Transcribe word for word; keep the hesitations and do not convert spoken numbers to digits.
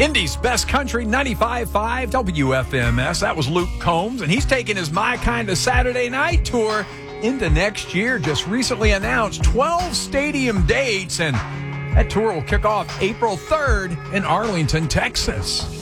Indy's Best Country, ninety-five point five W F M S. That was Luke Combs, and he's taking his My Kind of Saturday Night tour into next year. Just recently announced twelve stadium dates, and that tour will kick off April third in Arlington, Texas.